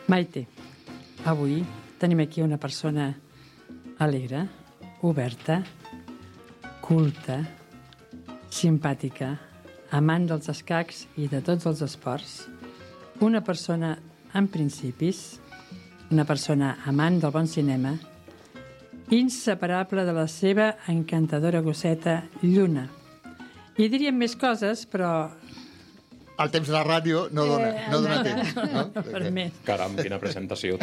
Maite, avui tenim aquí una persona alegre, oberta, culta, simpàtica, amant dels escacs i de tots els esports, una persona amb principis, una persona amant del bon cinema, inseparable de la seva encantadora gosseta Lluna. I diríem més coses, però... El temps de la ràdio no dona temps. No? Per més. Caram, quina presentació.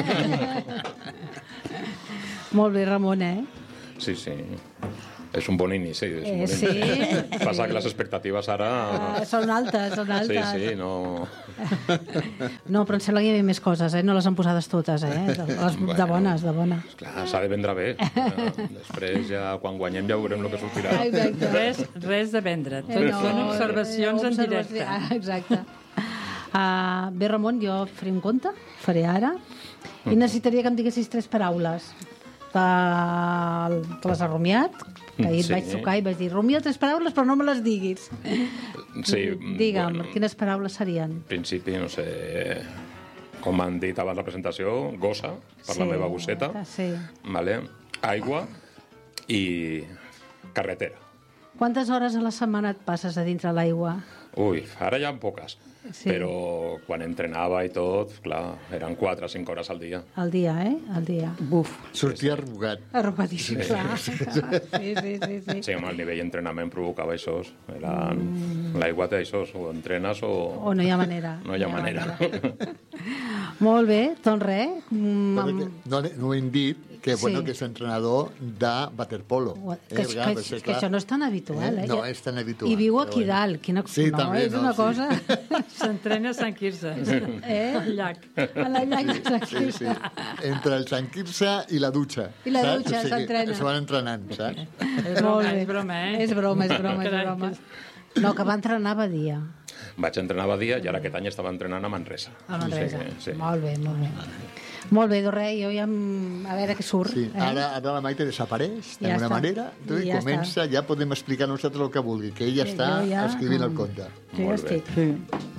Molt bé, Ramon, Sí. És un bon inici. Sí. Passa que les expectatives ara... Són altes. Sí, no... No, però em sembla que hi havia més coses, no les han posades totes, de bones. Clar, s'ha de vendre bé. Després, ja, quan guanyem, ja veurem el que sortirà. Res de vendre. Tot són observacions en directe. Exacte. Bé, Ramon, jo faré un conte, faré ara, i necessitaria que em diguessis 3 paraules. Te les has rumiat? Que ahir et vaig trucar i vaig dir, rumia 3 paraules, però no me les diguis. Sí. Digue'm, quines paraules serien? En principi, no sé... Com han dit abans la presentació, gossa, per la meva gosseta. Sí. Vale? Aigua i carretera. Quantes hores a la setmana et passes a dintre l'aigua? Ui, ara ja en poques. Sí. Però quan entrenava i tot, clar, eren 4 o 5 hores al dia. Al dia, Al dia. Buf. Sortia arrugat. Arrugadíssim, clar. Sí. Sí, amb el nivell d'entrenament provocava això. L'aigua té això, o entrenes o... O no hi ha manera. No hi ha manera. Molt bé, doncs res. No hem dit que és entrenador de waterpolo. Que això no és tan habitual, No és tan habitual. I viu aquí dalt. Sí, també, és una cosa... S'entrena a Sant Quirze. Al llac. A la llac de Sant Quirze. Sí. Entre el Sant Quirze i la dutxa. I la dutxa, s'entrena. Se van entrenant, saps? És broma, És broma. No, que va entrenar a Badia. Vaig entrenar a Badia i ara aquest any estava entrenant a Manresa. A Manresa. Sí. Molt bé. Molt bé, doncs res, jo ja... A veure què surt. Sí. Ara la Maite desapareix d'alguna manera i comença, ja podem explicar nosaltres el que vulgui, que ella està escrivint el conte. Sí, ja estic.